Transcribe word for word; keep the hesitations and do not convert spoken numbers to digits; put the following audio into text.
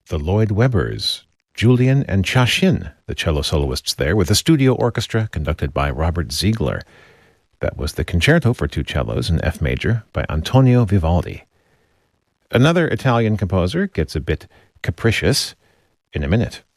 the Lloyd Webbers, Julian and Chashin, the cello soloists there, with a studio orchestra conducted by Robert Ziegler. That was the Concerto for Two Cellos in F major by Antonio Vivaldi. Another Italian composer gets a bit capricious in a minute.